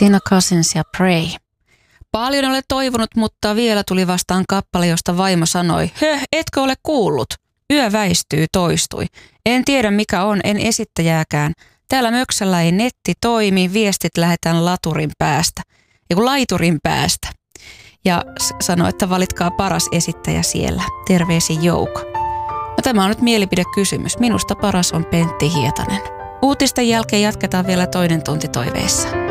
Tina Cousins ja Pray. Paljon olen toivonut, mutta vielä tuli vastaan kappale, josta vaimo sanoi, etkö ole kuullut? Yö väistyy, toistui. En tiedä mikä on, en esittäjääkään. Täällä möksällä ei netti toimi, viestit lähetään laiturin päästä. Ja sanoi, että valitkaa paras esittäjä siellä. Terveisin Jouko. No, tämä on nyt mielipidekysymys. Minusta paras on Pentti Hietanen. Uutisten jälkeen jatketaan vielä toinen tunti toiveissa.